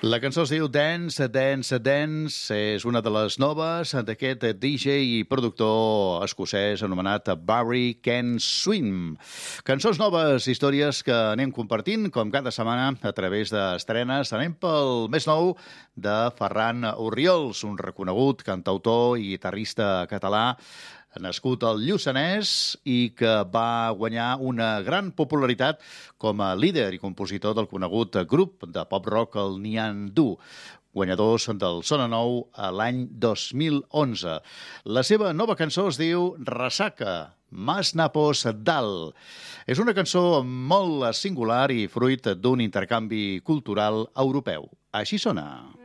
La cançó es diu Dance, Dance, Dance. És una de les noves d'aquest DJ i productor escocès anomenat Barry Ken Swim. Cançons noves, històries que anem compartint, com cada setmana, a través d'estrenes. Anem pel més nou de Ferran Orriols, un reconegut cantautor i guitarrista català, nascut al Lluçanès i que va guanyar una gran popularitat com a líder i compositor del conegut grup de pop-rock el Niandu, guanyadors del Sona Nou a l'any 2011. La seva nova cançó es diu Ressaca, Mas Napos Dal. És una cançó molt singular i fruit d'un intercanvi cultural europeu. Així sona.